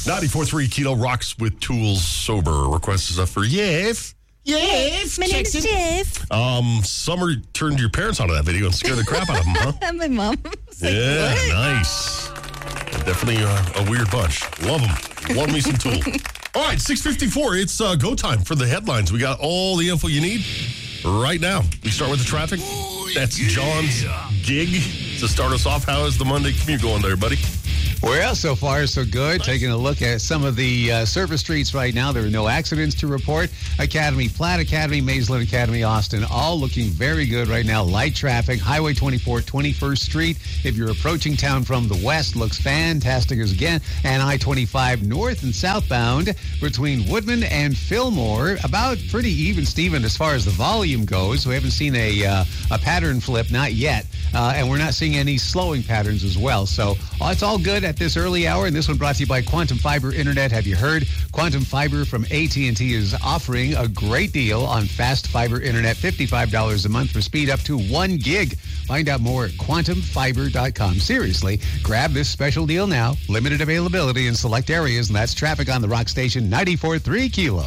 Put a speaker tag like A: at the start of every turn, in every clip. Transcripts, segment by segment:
A: 94.3 Kilo rocks with tools sober. Request is up for Jeff.
B: Yes, my name is Jeff.
A: Summer turned your parents onto that video and scared the crap out of them, huh?
B: My mom.
A: Yeah, like, nice. Definitely a weird bunch. Love them. Love me some Tool. All right, 6:54. It's go time for the headlines. We got all the info you need right now. We start with the traffic. That's John's gig to start us off. How is the Monday commute going there, buddy?
C: Well, so far, so good. Nice. Taking a look at some of the surface streets right now. There are no accidents to report. Academy, Platt Academy, Maysland Academy, Austin, all looking very good right now. Light traffic. Highway 24, 21st Street. If you're approaching town from the west, looks fantastic as again. And I-25 north and southbound between Woodman and Fillmore. About pretty even, Steven, as far as the volume goes. We haven't seen a pattern flip, not yet. And we're not seeing any slowing patterns as well. So it's all good at this early hour, and this one brought to you by Quantum Fiber Internet. Have you heard? Quantum Fiber from AT&T is offering a great deal on fast fiber internet, $55 a month for speed up to 1 gig. Find out more at quantumfiber.com. Seriously, grab this special deal now. Limited availability in select areas, and that's traffic on the rock station 94.3 Kilo.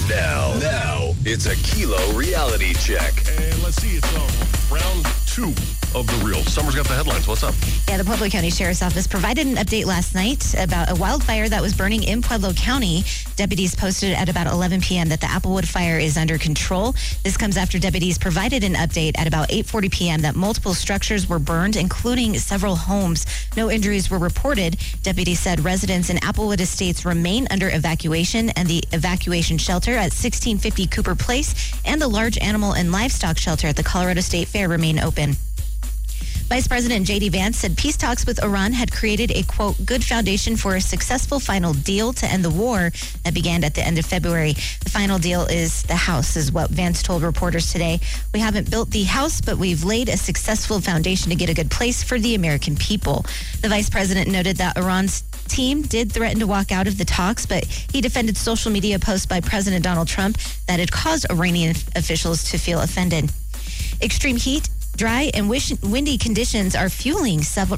D: Now, it's a Kilo reality check.
A: And let's see, it's round 2 of the reel. Summer's got the headlines. What's up?
B: Yeah, the Pueblo County Sheriff's Office provided an update last night about a wildfire that was burning in Pueblo County. Deputies posted at about 11 p.m. that the Applewood fire is under control. This comes after deputies provided an update at about 8:40 p.m. that multiple structures were burned, including several homes. No injuries were reported. Deputies said residents in Applewood Estates remain under evacuation, and the evacuation shelter at 1650 Cooper Place and the large animal and livestock shelter at the Colorado State Fair remain open. Vice President J.D. Vance said peace talks with Iran had created a, quote, good foundation for a successful final deal to end the war that began at the end of February. The final deal is the house, is what Vance told reporters today. We haven't built the house, but we've laid a successful foundation to get a good place for the American people. The vice president noted that Iran's team did threaten to walk out of the talks, but he defended social media posts by President Donald Trump that had caused Iranian officials to feel offended. Extreme heat, dry and windy conditions are fueling several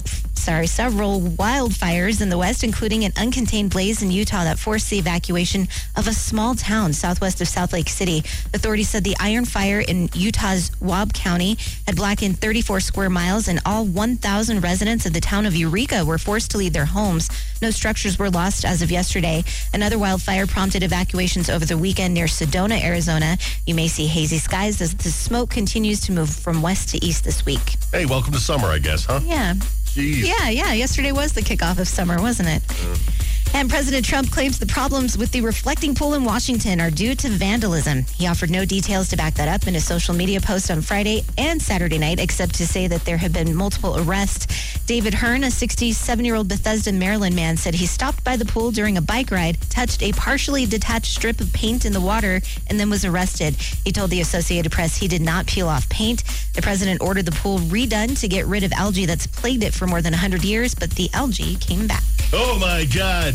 B: wildfires in the west, including an uncontained blaze in Utah that forced the evacuation of a small town southwest of South Lake City. Authorities said the Iron Fire in Utah's Wab County had blackened 34 square miles, and all 1,000 residents of the town of Eureka were forced to leave their homes. No structures were lost as of yesterday. Another wildfire prompted evacuations over the weekend near Sedona, Arizona. You may see hazy skies as the smoke continues to move from west to east this week.
A: Hey, welcome to summer, I guess, huh?
B: Yeah.
A: Jeez.
B: Yeah. Yesterday was the kickoff of summer, wasn't it? And President Trump claims the problems with the reflecting pool in Washington are due to vandalism. He offered no details to back that up in a social media post on Friday and Saturday night, except to say that there have been multiple arrests. David Hearn, a 67-year-old Bethesda, Maryland man, said he stopped by the pool during a bike ride, touched a partially detached strip of paint in the water, and then was arrested. He told the Associated Press he did not peel off paint. The president ordered the pool redone to get rid of algae that's plagued it for more than 100 years, but the algae came back.
A: Oh, my God.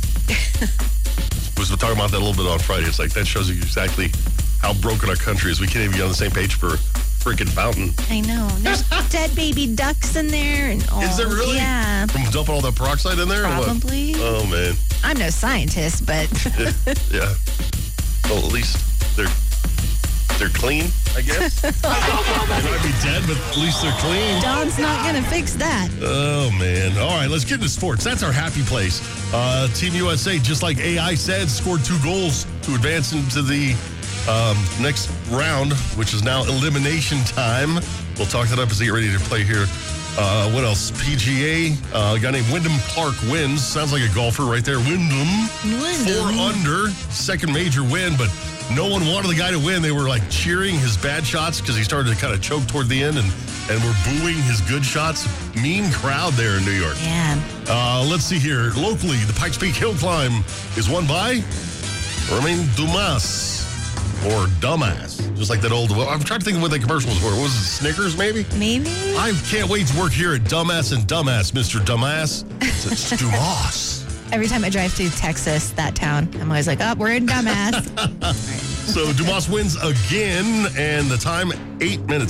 A: Was talking about that a little bit on Friday. It's like that shows you exactly how broken our country is. We can't even get on the same page for a freaking fountain.
B: I know. There's dead baby ducks in there. And
A: is there really?
B: Yeah.
A: From dumping all that peroxide in there?
B: Probably.
A: Or what? Oh, man.
B: I'm no scientist, but...
A: yeah. Well, at least they're clean, I guess. They might be dead, but at least they're clean.
B: Don's not going to fix that.
A: Oh, man. All right, let's get into sports. That's our happy place. Team USA, just like AI said, scored 2 goals to advance into the next round, which is now elimination time. We'll talk that up as they get ready to play here. What else? PGA, a guy named Wyndham Clark wins. Sounds like a golfer right there. Wyndham. 4 under, second major win, but no one wanted the guy to win. They were like cheering his bad shots because he started to kind of choke toward the end, and were booing his good shots. Mean crowd there in New York.
B: Yeah.
A: Let's see here. Locally, the Pikes Peak Hill Climb is won by Romain Dumas. Or Dumbass. Just like that old... I'm trying to think of what that commercial was for. What was it? Snickers, maybe?
B: Maybe.
A: I can't wait to work here at Dumbass and Dumbass, Mr. Dumbass. It's Dumas.
B: Every time I drive through Texas, that town, I'm always like, we're in Dumbass.
A: So Dumas wins again, and the time, 8 minutes,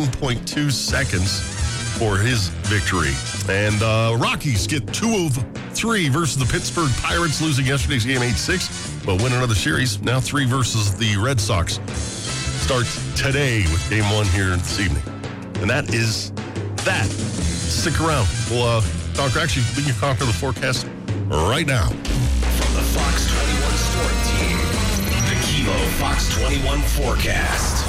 A: 18.2 seconds for his victory. And Rockies get 2 of 3 versus the Pittsburgh Pirates, losing yesterday's game 8-6, but win another series. Now 3 versus the Red Sox. Starts today with game 1 here this evening. And that is that. Stick around. We'll talk. Actually, we can conquer the forecast right now.
D: From the Fox 21 Storm Team, the Kilo Fox 21 forecast.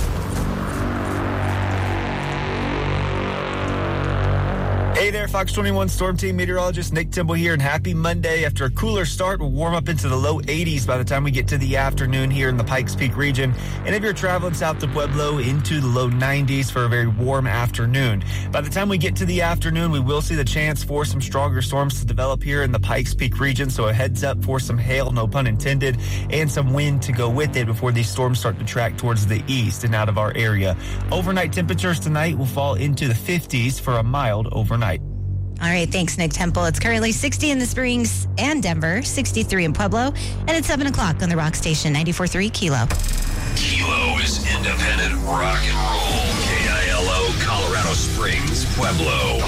E: Hey there, Fox 21 Storm Team meteorologist Nick Timble here, and happy Monday. After a cooler start, we'll warm up into the low 80s by the time we get to the afternoon here in the Pikes Peak region. And if you're traveling south to Pueblo, into the low 90s for a very warm afternoon. By the time we get to the afternoon, we will see the chance for some stronger storms to develop here in the Pikes Peak region. So a heads up for some hail, no pun intended, and some wind to go with it before these storms start to track towards the east and out of our area. Overnight temperatures tonight will fall into the 50s for a mild overnight.
B: All right, thanks, Nick Temple. It's currently 60 in the Springs and Denver, 63 in Pueblo, and it's 7 o'clock on the Rock Station, 94.3 Kilo.
D: Kilo is independent rock and roll. KILO, Colorado Springs, Pueblo.